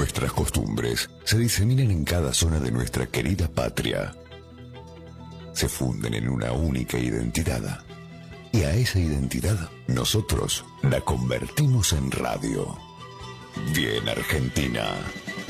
Nuestras costumbres se diseminan en cada zona de nuestra querida patria. Se funden en una única identidad. Y a esa identidad nosotros la convertimos en radio. Bien Argentina.